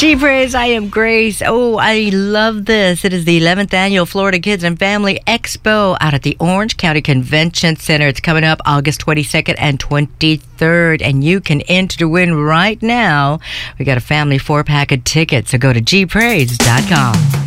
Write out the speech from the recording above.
Gee Praise, I am Grace. Oh, I love this. It is the 11th annual Florida Kids and Family Expo out at the Orange County Convention Center. It's coming up August 22nd and 23rd, and you can enter to win right now. We got a family 4-pack of tickets, so go to gpraise.com.